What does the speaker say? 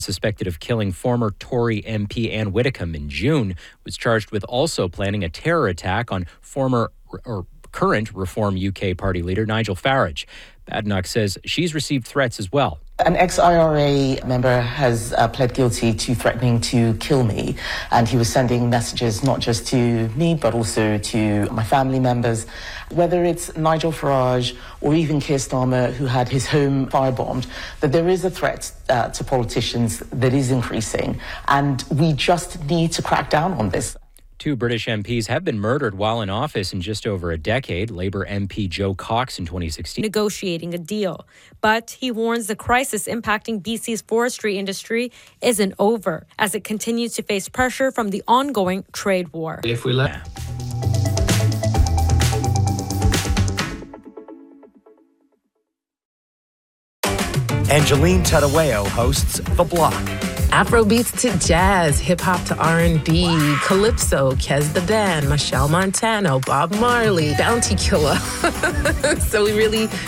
suspected of killing former Tory MP Anne Widdecombe in June, was charged with also planning a terror attack on current Reform UK party leader Nigel Farage. Badenoch says she's received threats as well. An ex-IRA member has pled guilty to threatening to kill me, and he was sending messages not just to me but also to my family members. Whether it's Nigel Farage or even Keir Starmer, who had his home firebombed, that there is a threat to politicians that is increasing, and we just need to crack down on this. 2 British MPs have been murdered while in office in just over a decade. Labour MP Joe Cox in 2016. Negotiating a deal. But he warns the crisis impacting BC's forestry industry isn't over as it continues to face pressure from the ongoing trade war. If we let... Angeline Tadaweo hosts The Block. Afrobeats to jazz, hip-hop to R&B, calypso, Kez the Dan, Michelle Montano, Bob Marley, Bounty Killer. So we really